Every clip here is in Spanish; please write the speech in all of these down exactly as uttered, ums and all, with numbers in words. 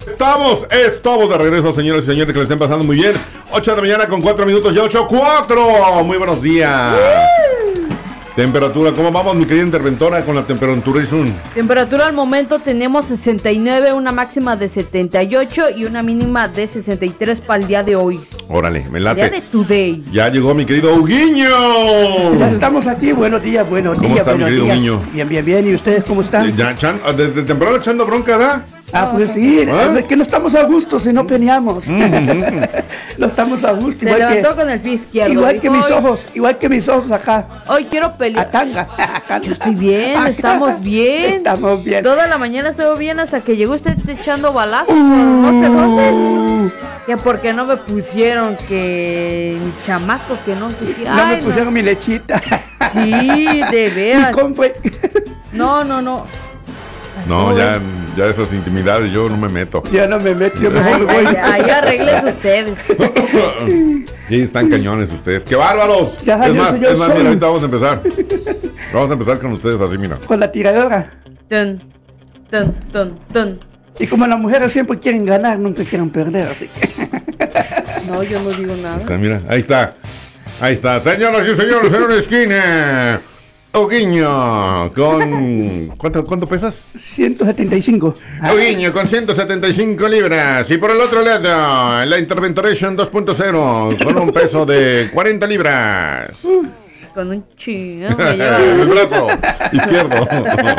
Estamos, estamos de regreso, señores y señores, que le estén pasando muy bien. ocho de la mañana con cuatro minutos y ocho, cuatro. Muy buenos días. Temperatura, ¿cómo vamos, mi querida interventora, con la temperatura? Temperatura al momento tenemos sesenta y nueve, una máxima de setenta y ocho y una mínima de sesenta y tres para el día de hoy. Órale, me late. Día de today. Ya llegó mi querido Huguiño. Ya estamos aquí, buenos días, buenos ¿Cómo días, está, buenos mi querido días. Huguiño? Bien, bien, bien, ¿y ustedes cómo están? Ya, chan, desde temprano echando bronca, ¿verdad? Ah, pues sí, ¿Ah? es que no estamos a gusto si no peleamos. No estamos a gusto. Se igual levantó que, con el pie izquierdo. igual dijo, que mis "Hoy- ojos, igual que mis ojos acá. Hoy quiero pelear. Atanga. Yo estoy bien, estamos bien. Estamos bien. Toda la mañana estuvo bien hasta que llegó usted echando balazos por no sé dónde. Uh, Que porque no me pusieron que mi chamaco, que no sé qué. no me Ay, pusieron mi lechita. Sí, de ¿Y veras. cómo fue? No, no, no. No, ¿Cómo ya, ves? ya esas intimidades yo no me meto. Yo no me meto, yo mejor Ay, me voy. ay, ahí arregles ustedes. Sí, están cañones ustedes. ¡Qué bárbaros! Ya, es yo más, soy yo es más, solo. mira, ahorita vamos a empezar. Vamos a empezar con ustedes así, mira. Con la tiradora. Tun, tun, tun, tun. Y como las mujeres siempre quieren ganar, nunca quieren perder, así que... No, yo no digo Ahí nada. está, mira, ahí está. Ahí está. Señoras y señores, en una esquina. Huguiño con... ¿Cuánto, cuánto pesas? ciento setenta y cinco. Huguiño con ciento setenta y cinco libras. Y por el otro lado, la Interventoration dos punto cero con un peso de cuarenta libras. Con un chingo me El lleva. brazo izquierdo.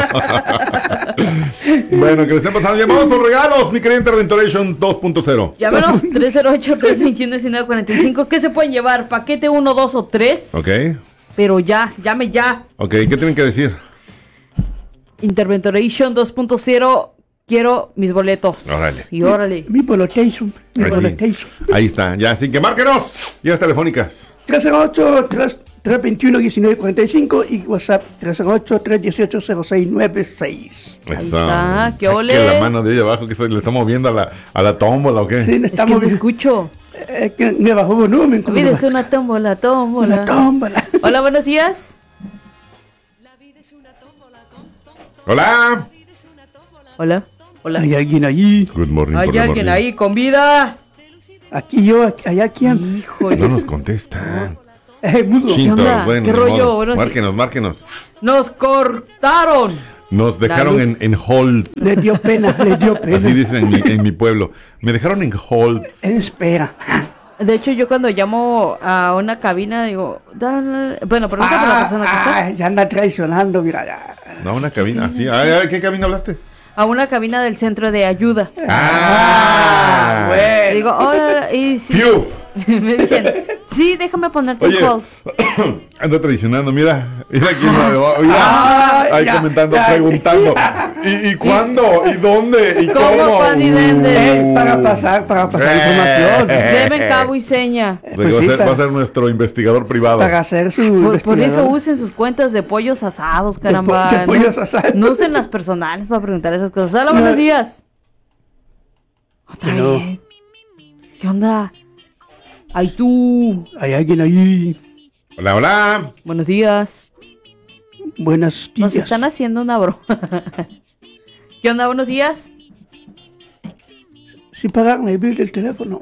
Bueno, que le estén pasando. Llamamos por regalos, mi querida Interventoration dos punto cero. Llámenos tres cero ocho, tres dos uno, uno nueve cuatro cinco. ¿Qué se pueden llevar? ¿Paquete uno, dos o tres? Ok, Pero ya, llame ya. ok, ¿qué tienen que decir? Interventoration dos punto cero. Quiero mis boletos. Órale. Y órale. Mi bolotation, mi Ahí, bolotation. ahí está, ya, así que márquenos. Vías telefónicas. tres cero ocho, tres dos uno, uno nueve cuatro cinco y WhatsApp tres cero ocho, tres uno ocho, cero seis nueve seis. Ahí Eso. está, ¿qué Saque ole? la mano de ahí abajo que se- le está moviendo a la, a la tómbola, ¿o qué? Sí, Es que estamos no bien. escucho. Es que me bajó volumen. como Olvídese me una tómbola, bajó- tómbola. Una tómbola. Hola, buenos días. Hola. Hola. Hola. Hay alguien allí. Good morning. ¿Hay por la alguien morning. ahí con vida? Aquí yo, aquí- allá quién. Híjole. No nos contesta. Eh, mudo. Chintos, onda? bueno, ¿Qué ni rollo? modos. Bueno, sí. Márquenos, márquenos. Nos cortaron. Nos dejaron en, luz. en hold. Le dio pena, le dio pena. Así dicen en mi, en mi pueblo. Me dejaron en hold. En espera. De hecho, yo cuando llamo a una cabina digo, dale. Bueno, pregúntame a la persona que está. Ah, ya anda traicionando, mira. ya. No, una cabina. Así. Ay, ay, ¿qué cabina hablaste? A una cabina del centro de ayuda. Ah, bueno. Digo, hola, y sí, Fiu. me dicen, sí, déjame ponerte Oye, en hold. anda traicionando, mira, mira quién la mira, Ay, ahí ya, comentando, ya. preguntando, ¿y, y cuándo? ¿Y dónde? ¿Y ¿Cómo, cómo? cuándo y dónde? Eh, para pasar, para pasar Eh. información. Deme cabo y seña. Pues Pues va, sí, a ser, para- va a ser nuestro investigador privado. Para hacer su Por, por eso investigador. usen sus cuentas de pollos asados, caramba. po- de No- pollos asados. No usen las personales para preguntar esas cosas. Hola, No. buenos días. Otra No. vez. ¿Qué onda? Ay, tú. Hay alguien ahí. Hola, hola. Buenos días. Buenas Nos días. están haciendo una broma. ¿Qué onda? Buenos días. Si pagaron el bill del teléfono.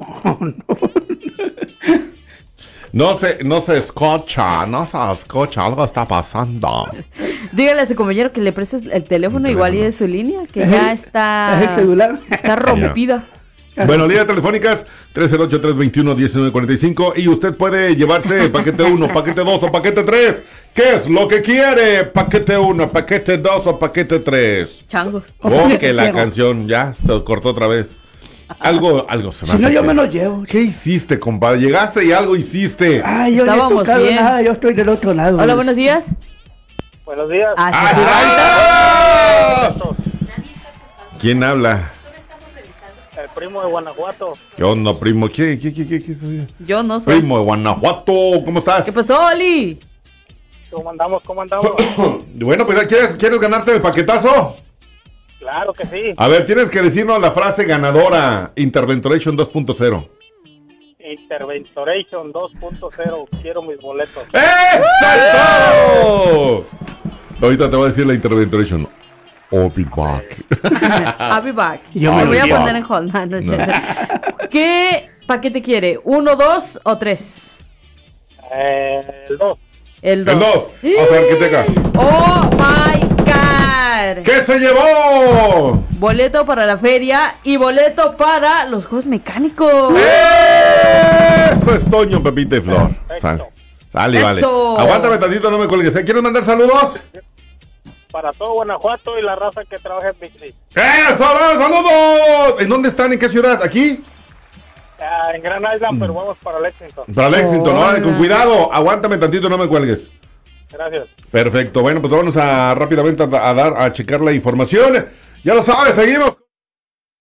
No. No se, no se escucha, no se escucha, algo está pasando. Dígale a su compañero que le prestes el teléfono, El igual y teléfono. de su línea, que Es ya el- está. es el celular. Está rompida. Bueno, líneas telefónicas tres cero ocho, tres dos uno, uno nueve cuatro cinco y usted puede llevarse paquete uno, paquete dos o paquete tres. ¿Qué es lo que quiere? Paquete uno, paquete dos o paquete tres. Changos. O sea, Oh, yo que te la quiero. canción ya se cortó otra vez. Algo, algo se me Si hace no, yo que- me lo llevo. ¿Qué hiciste, compadre? Llegaste y algo hiciste. Ay, yo no he Estábamos tocado bien. nada, yo estoy del otro lado. Hola, buenos días. Buenos días. Ah, sí, ¡Ah! sí, ahorita. ¿Quién habla? El primo de Guanajuato. ¿Qué onda, primo? ¿Qué, qué, qué, qué, qué soy? Yo no soy. Primo de Guanajuato, ¿cómo estás? ¿Qué pasó, Oli? ¿Cómo andamos? ¿Cómo andamos? Bueno, pues ¿quieres, ¿quieres ganarte el paquetazo? Claro que sí. A ver, tienes que decirnos la frase ganadora. Interventoration dos punto cero. Interventoration dos punto cero. Quiero mis boletos. ¡Exacto! Ahorita te voy a decir la Interventoration. I'll be back. I'll be back. Yo me me voy a olvidé. poner en hold. No, no es cierto. ¿Qué paquete quiere? ¿Uno, dos o tres? Eh, el dos. El dos. El dos. Vamos a ver qué teca. Oh my God. ¿Qué se llevó? Boleto para la feria y boleto para los juegos mecánicos. Eso es Toño, Pepita y Flor. Sale, sale, vale. Eso. Aguántame tantito, no me cuelgues. ¿eh? ¿Quieres mandar saludos? Para todo Guanajuato y la raza que trabaja en Big City. ¡Eso, no, saludos! ¿En dónde están? ¿En qué ciudad? ¿Aquí? Ah, en Grand Island, pero vamos para Lexington. Para Lexington, ¿no? Hola. Con cuidado. Aguántame tantito, no me cuelgues. Gracias. Perfecto. Bueno, pues vamos a rápidamente a, a dar, a checar la información. Ya lo sabes, seguimos.